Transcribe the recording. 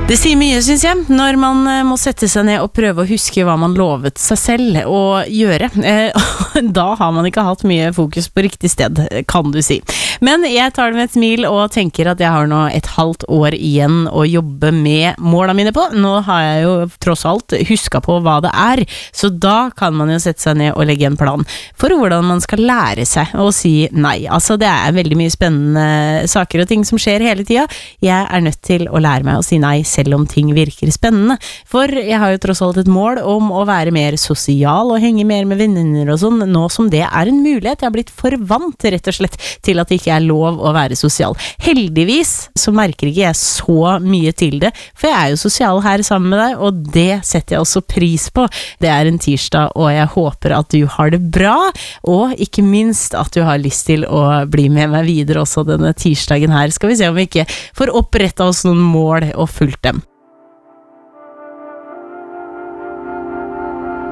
Det sier mye, synes jeg, når man må sette seg ned og prøve å huske hva man lovet seg selv å gjøre. Da har man ikke hatt mye fokus på riktig sted, kan du si. Men jeg tar det med et smil og tenker at jeg har nå et halvt år igjen å jobbe med målene mine på. Nå har jeg jo tross alt husket på hva det er, så da kan man jo sette seg ned og legge en plan for hvordan man skal lære seg å si nei. Altså, det er veldig mye spennende saker og ting som skjer hele tiden. Jeg er nødt til å lære meg å si nei selv om ting virker spennende, for jeg har jo tross alt et mål om å være mer sosial og henge mer med venner og sånn, nå som det er en mulighet. Jeg har blitt for vant rett og slett til at det ikke er lov å være sosial. Heldigvis så merker ikke jeg så mye til det, for jeg er jo sosial her sammen med deg, og det setter jeg også pris på. Det er en tirsdag, og jeg håper at du har det bra, og ikke minst at du har lyst til å bli med meg videre også denne tirsdagen her. Skal vi se om vi ikke får opprettet oss noen mål og fulgt